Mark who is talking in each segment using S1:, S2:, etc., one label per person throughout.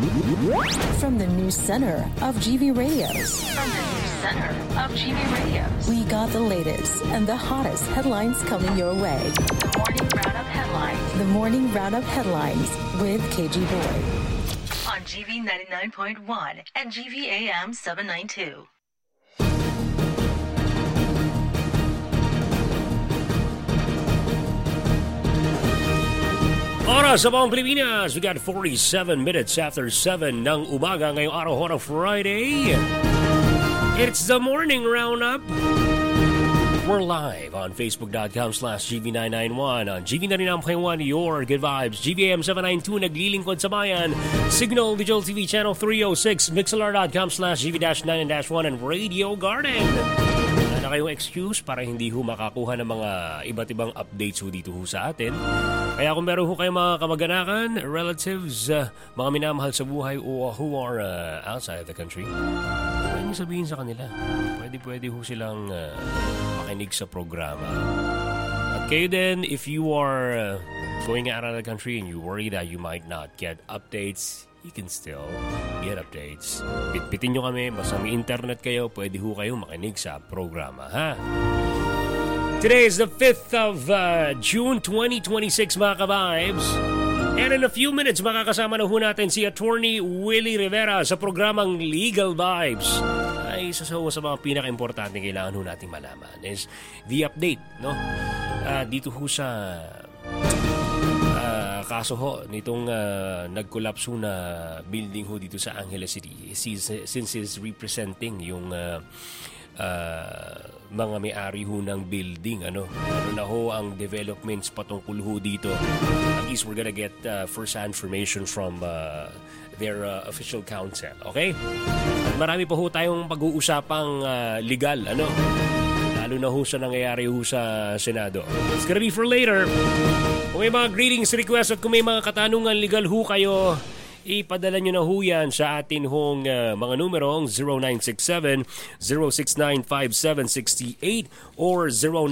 S1: From the news center of GV Radios. We got the latest and the hottest headlines coming your way. The Morning Roundup Headlines with KG Boy. On GV 99.1 and GV AM 792.
S2: Oras sa buong Pilipinas, we got 47 minutes after 7 ng umaga ngayong araw ng Friday. It's the Morning Roundup. We're live on Facebook.com/GV991, on GV99.1, your good vibes, GVAM 792, naglilingkod sa bayan, Signal Digital TV Channel 306, Mixlr.com/GV-9-1, and Radio Garden. Wala na kayong excuse para hindi ho makakuha ng mga iba't ibang updates ho dito ho sa atin. Kaya kung meron ho kayong mga kamag-anakan, relatives, mga minamahal sa buhay o who are outside the country, pwede nyo sabihin sa kanila. Pwede ho silang makinig sa programa. At kayo din, if you are going out of the country and you worry that you might not get updates, you can still get updates. Pitpitin nyo kami, basta may internet kayo, pwede ho kayo makinig sa programa, ha? Today is the 5th of June 2026, mga ka-vibes. And in a few minutes, makakasama na ho natin si Attorney Willie Rivera sa programang Legal Vibes. Ay, isa sa mga pinaka-importante kailangan ho nating malaman is the update, no? Dito ho sa kaso ho nitong nag-collapse ho na building ho dito sa Angeles City. Since he's representing yung mga may-ari ho ng building, ano na ho ang developments patungkol ho dito. At least we're gonna get first-hand information from their official counsel, okay? At marami pa ho tayong pag-uusapang legal, ano, lalo na ho sa nangyayari ho sa Senado. It's gonna be for later. Kung may mga greetings, requests at kung may mga katanungan legal ho kayo, ipadala nyo na ho yan sa atin hong mga numerong 0967-069-5768 or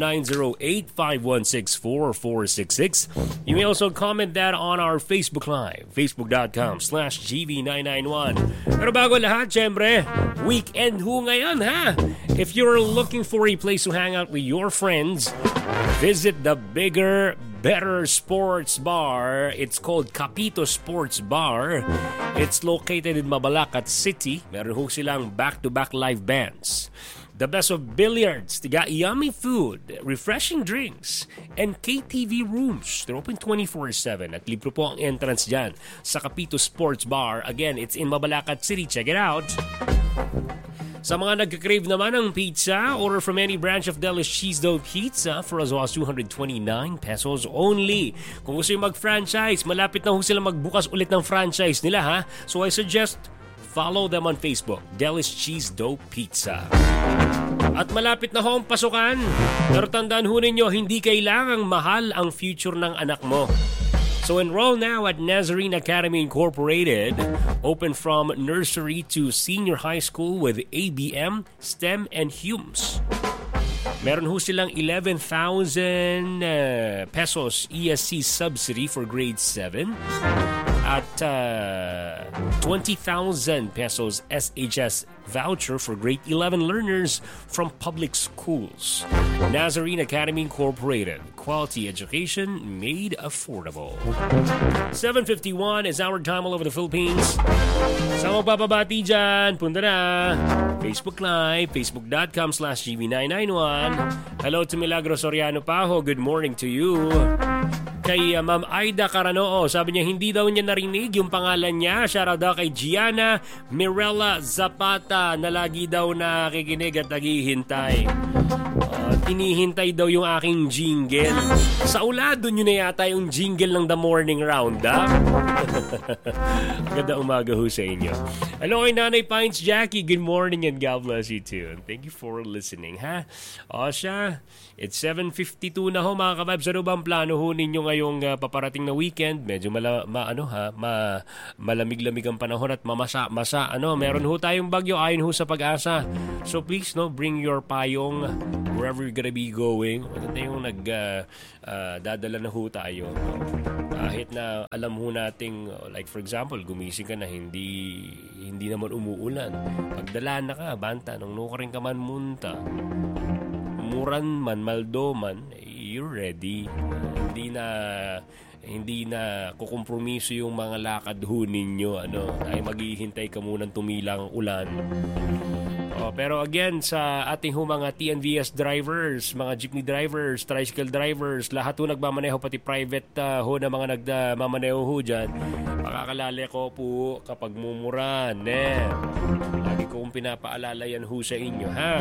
S2: 0908-516-4466. You may also comment that on our Facebook Live, facebook.com/GV991. Pero bago lahat, syempre, weekend ho ngayon, ha? If you're looking for a place to hang out with your friends, visit the Bigger, Better Sports Bar. It's called Capito Sports Bar. It's located in Mabalacat City. Meron ho silang back-to-back live bands. The best of billiards, they got yummy food, refreshing drinks, and KTV rooms. They're open 24/7 at libre po ang entrance dyan sa Capito Sports Bar. Again, it's in Mabalacat City. Check it out. Sa mga nagka-crave naman ng pizza, order from any branch of Delish Cheese Dough Pizza for as low as 229 pesos only. Kung gusto yung mag-franchise, malapit na ho sila magbukas ulit ng franchise nila, ha? So I suggest follow them on Facebook, Delish Cheese Dough Pizza. At malapit na ho ang pasukan, pero tandaan ho ninyo, hindi kailangang mahal ang future ng anak mo. So enroll now at Nazarene Academy Incorporated, open from nursery to senior high school with ABM, STEM, and HUMS. Meron ho silang 11,000 pesos ESC subsidy for grade 7 at 20,000 pesos SHS voucher for grade 11 learners from public schools. Nazarene Academy Incorporated. Quality education made affordable. 7:51 is our time all over the Philippines. Sa magpapabati dyan, punta na. Facebook Live, facebook.com/GV991. Hello to Milagro Soriano Paho. Good morning to you. Kay Ma'am Aida Caranoo, sabi niya hindi daw niya narinig yung pangalan niya. Shoutout daw kay Gianna Mirella Zapata na lagi daw nakikinig at naghihintay. Tinihintay daw yung aking jingle. Sa ulado nyo na yata yung jingle ng The Morning Roundup. Ganda umaga ho sa inyo. Hello kay Nanay Pines Jackie. Good morning and God bless you too. And thank you for listening, ha? O siya, it's 7:52 na ho mga kababs. Ano ba ang plano ho ninyo ngayong paparating na weekend? Medyo malamig-lamig ang panahon at mamasa-masa. Meron ho tayong bagyo ayon ho sa Pag-asa. So please, bring your payong wherever you're gonna be going. Maganda yung dadala na ho tayo. Kahit na alam ho nating, like for example, gumising ka na hindi naman umuulan. Pagdalaan na ka, banta, nung nukaring ka man munta, umuran man, maldo man, you're ready. Hindi na kukompromiso yung mga lakad ho ninyo. Ay maghihintay ka munang tumilang ulan. Pero again, sa ating mga TNVS drivers, mga jeepney drivers, tricycle drivers, lahat ho nagmamaneho, pati private ho na mga nagmamaneho ho dyan, makakalala ko po kapag mumuran. Lagi kong pinapaalala yan ho sa inyo, ha?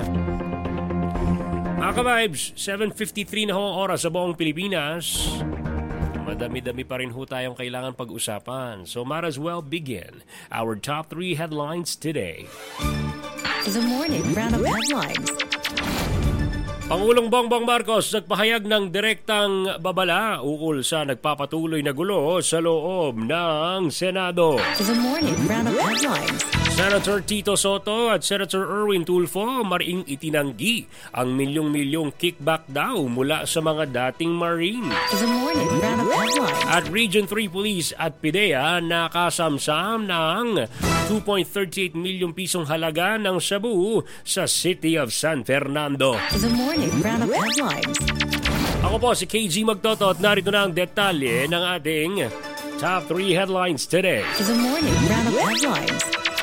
S2: Mga ka-vibes, 7:53 na ho ang oras sa buong Pilipinas. Madami-dami pa rin ho tayong kailangan pag-usapan. So might as well begin our top 3 headlines today.
S1: The morning roundup headlines.
S2: Pangulong Bongbong Marcos nagpahayag ng direktang babala ukol sa nagpapatuloy na gulo sa loob ng Senado.
S1: The morning roundup headlines.
S2: Senator Tito Soto at Senator Erwin Tulfo mariing itinanggi ang milyong-milyong kickback daw mula sa mga dating Marine.
S1: The morning roundup headlines.
S2: At Region 3 Police at PIDEA nakasamsam ng 2.38 milyong pisong halaga ng shabu sa City of San Fernando.
S1: The morning roundup headlines.
S2: Ako po si KG Magtoto at narito na ang detalye ng ating top 3 headlines today.
S1: The morning roundup headlines.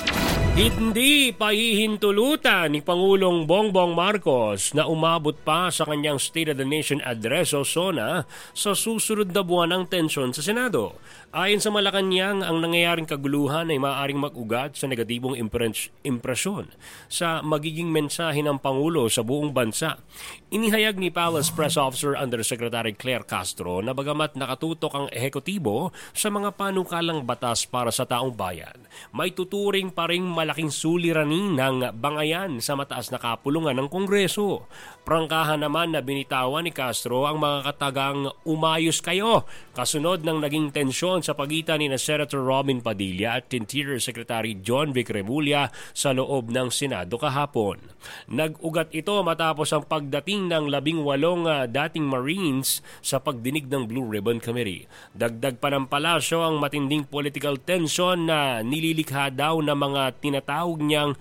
S2: Hindi pahihintulutan ni Pangulong Bongbong Marcos na umabot pa sa kanyang State of the Nation Address o SONA sa susunod na buwan ng tensyon sa Senado. Ayon sa Malacanang, ang nangyayaring kaguluhan ay maaaring mag-ugat sa negatibong impresyon sa magiging mensahe ng Pangulo sa buong bansa. Inihayag ni Palace Press Officer Undersecretary Claire Castro na bagamat nakatutok ang ehekutibo sa mga panukalang batas para sa taong bayan, may tuturing pa ring malaking suliranin ng bangayan sa mataas na kapulungan ng Kongreso. Prangkahan naman na binitawan ni Castro ang mga katagang umayos kayo kasunod ng naging tensyon sa pagitan ni Senator Robin Padilla at Interior Secretary John Vic Remulla sa loob ng Senado kahapon. Nag-ugat ito matapos ang pagdating ng 18 dating Marines sa pagdinig ng Blue Ribbon Committee. Dagdag pa ng palasyo ang matinding political tension na nililikha daw ng mga tinatawag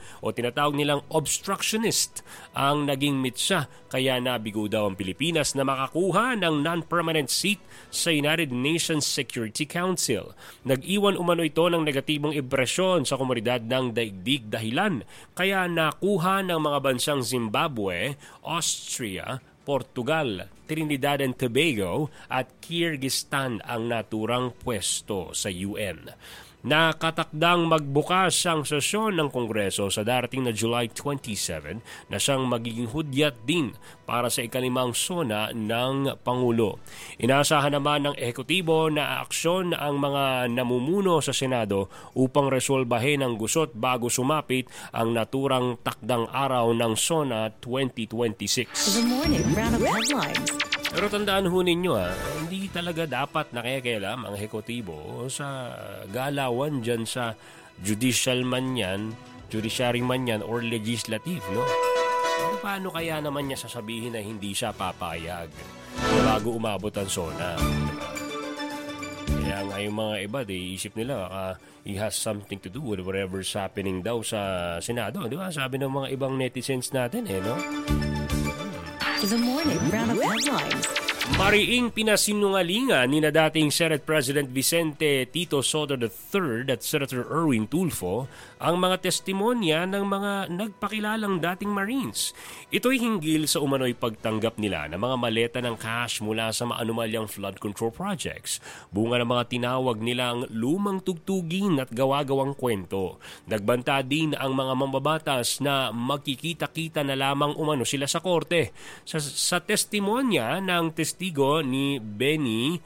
S2: nilang obstructionist ang naging mitsa, kaya nabigo daw ang Pilipinas na makakuha ng non-permanent seat sa United Nations Security Council. Nag-iwan umano ito ng negatibong impresyon sa komunidad ng daigdig dahilan kaya nakuha ng mga bansang Zimbabwe, Austria, Portugal, Trinidad and Tobago at Kyrgyzstan ang naturang pwesto sa UN. Nakatakdang magbukas ang sesyon ng Kongreso sa darating na July 27 na siyang magiging hudyat din para sa ikalimang SONA ng Pangulo. Inaasahan naman ng ehekutibo na aksyon ang mga namumuno sa Senado upang resolbahin ang gusot bago sumapit ang naturang takdang araw ng SONA 2026.
S1: The morning roundup headlines.
S2: Pero tandaan ho ninyo hindi talaga dapat nakikialam ang ehekutibo sa galawan dyan sa judiciary man yan or legislative, no? Pero paano kaya naman niya sasabihin na hindi siya papayag bago umabot ang SONA? Diba? Kaya nga yung mga iba, isip nila he has something to do with whatever's happening daw sa Senado. Di ba? Sabi ng mga ibang netizens natin, no?
S1: The morning roundup headlines.
S2: Mariing pinasinungalingan ni na dating Senate President Vicente Tito Soto III at Senator Erwin Tulfo ang mga testimonya ng mga nagpakilalang dating Marines. Ito'y hinggil sa umano'y pagtanggap nila ng mga maleta ng cash mula sa maanumalyang flood control projects. Bunga ng mga tinawag nilang lumang tugtugin at gawa-gawang kwento. Nagbanta din ang mga mambabatas na magkikita-kita na lamang umano sila sa korte. Sa testimonya ng testigo ni Benny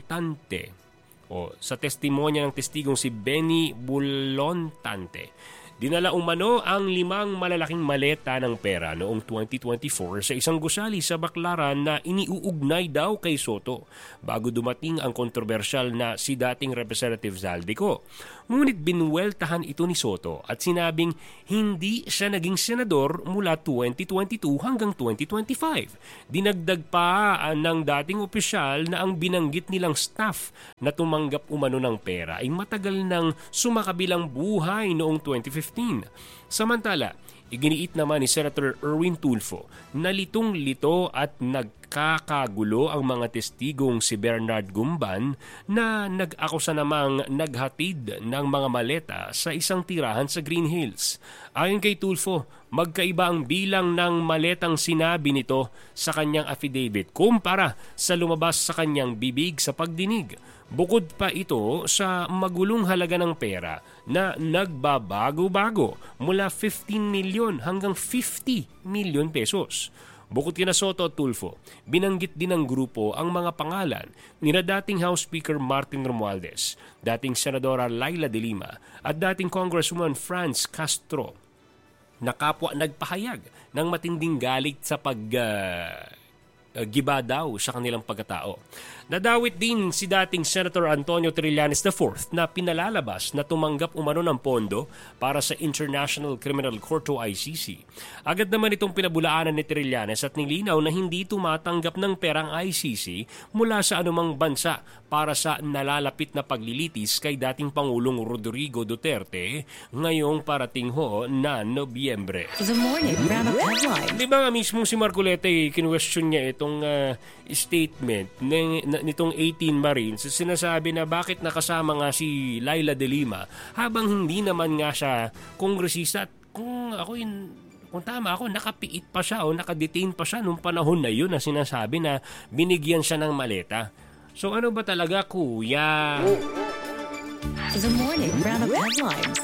S2: Bulontante, sa testimonya ng testigong si Benny Bulontante, Dinala umano ang 5 malalaking maleta ng pera noong 2024 sa isang gusali sa Baclaran na iniuugnay daw kay Soto bago dumating ang kontrobersyal na si dating Representative Zaldico. Ngunit binuweltahan ito ni Soto at sinabing hindi siya naging senador mula 2022 hanggang 2025. Dinagdag pa ng dating opisyal na ang binanggit nilang staff na tumanggap umano ng pera ay matagal nang sumakabilang buhay noong 2015. Samantala, iginiit naman ni Senator Erwin Tulfo na litong-lito at nagkakagulo ang mga testigong si Bernard Gumban na nag-akusa namang naghatid ng mga maleta sa isang tirahan sa Green Hills. Ayon kay Tulfo, magkaiba ang bilang ng maletang sinabi nito sa kanyang affidavit kumpara sa lumabas sa kanyang bibig sa pagdinig. Bukod pa ito sa magulong halaga ng pera na nagbabago-bago mula 15 milyon hanggang 50 milyon pesos. Bukod kina Soto at Tulfo, binanggit din ng grupo ang mga pangalan ni dating House Speaker Martin Romualdez, dating Senadora Laila de Lima at dating Congresswoman Franz Castro na kapwa nagpahayag ng matinding galit sa giba daw sa kanilang pagkatao. Nadawit din si dating Senator Antonio Trillanes IV na pinalalabas na tumanggap umano ng pondo para sa International Criminal Court o ICC. Agad naman itong pinabulaanan ni Trillanes at nilinaw na hindi tumatanggap ng perang ICC mula sa anumang bansa para sa nalalapit na paglilitis kay dating Pangulong Rodrigo Duterte ngayong parating ho na Nobyembre.
S1: The morning roundup headlines.
S2: Di ba nga mismo si Marcoleta kinwestiyon niya itong statement nitong 18 Marines, sinasabi na bakit nakasama nga si Laila de Lima habang hindi naman nga siya kongresista. At kung tama ako, nakapiit pa siya o nakadetain pa siya nung panahon na yun na sinasabi na binigyan siya ng maleta. So ano ba talaga, kuya?
S1: The morning roundup headlines.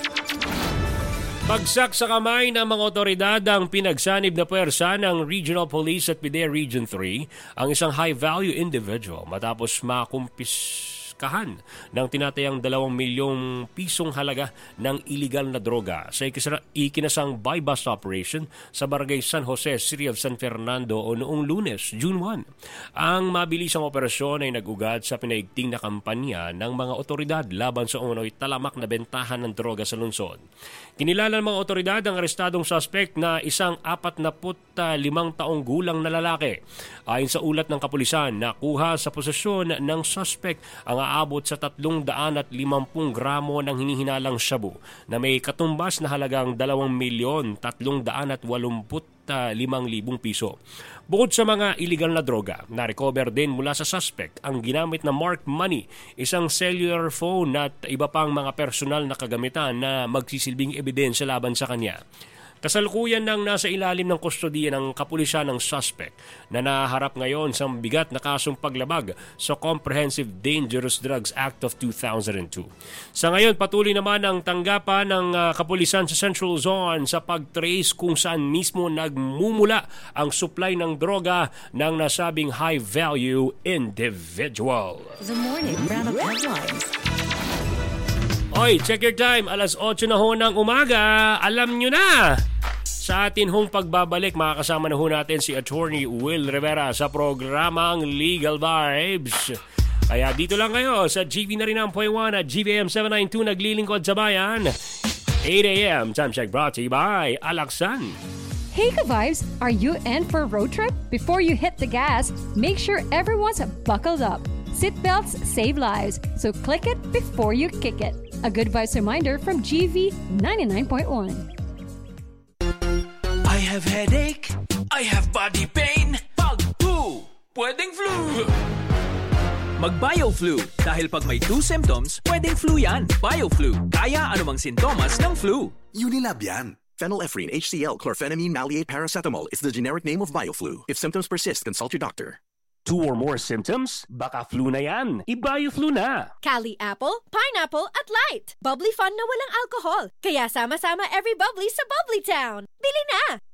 S2: Bagsak sa kamay ng mga otoridad ang pinagsanib na puwersa ng Regional Police at PIDEA Region 3 ang isang high-value individual matapos makumpiskahan ng tinatayang 2 milyong pisong halaga ng iligal na droga sa ikinasang buy-bust operation sa Barangay San Jose, City of San Fernando o noong Lunes, June 1. Ang mabilisang operasyon ay nag-ugat sa pinaigting na kampanya ng mga otoridad laban sa umunoy talamak na bentahan ng droga sa lungsod. Kinilala ng mga otoridad ang arestadong suspect na isang 45 taong gulang na lalaki. Ayon sa ulat ng kapulisan, nakuha sa posesyon ng suspect ang aabot sa 350 gramo ng hinihinalang shabu na may katumbas na halagang 2,385,000 piso. Bukod sa mga iligal na droga, na-recover din mula sa suspect ang ginamit na marked money, isang cellular phone at iba pang mga personal na kagamitan na magsisilbing ebidensya laban sa kanya. Kasalukuyan nang nasa ilalim ng kustodiya ng kapulisan ng suspect na naharap ngayon sa bigat na kasong paglabag sa Comprehensive Dangerous Drugs Act of 2002. Sa ngayon, patuloy naman ang tanggapan ng kapulisan sa Central Zone sa pag-trace kung saan mismo nagmumula ang supply ng droga ng nasabing high-value individual.
S1: The morning roundup headlines.
S2: Oy, check your time. Alas 8 na ho ng umaga. Alam nyo na. Sa atin hong pagbabalik, makakasama na ho natin si Attorney Will Rivera sa programang Legal Vibes. Kaya dito lang kayo sa GV 99.1 at GVM 792 naglilingkod sa bayan. 8 a.m. Time check brought to you by Alaksan.
S3: Hey ka-vibes, are you in for a road trip? Before you hit the gas, make sure everyone's buckled up. Seatbelts save lives, so click it before you kick it. A good vibes reminder from GV 99.1.
S4: I have headache, I have body pain. Pag flu, pwedeng flu. Mag-BioFlu dahil pag may 2 symptoms, pwedeng flu yan. BioFlu, kaya anumang sintomas ng flu.
S5: Unilab yan. Phenylephrine, HCl, chlorphenamine, maleate, paracetamol is the generic name of BioFlu. If symptoms persist, consult your doctor.
S2: 2 or more symptoms? Baka flu na yan. I-BioFlu na.
S6: Cali Apple, Pineapple at Light. Bubbly fun na walang alcohol. Kaya sama-sama every bubbly sa Bubbly Town. Bili na!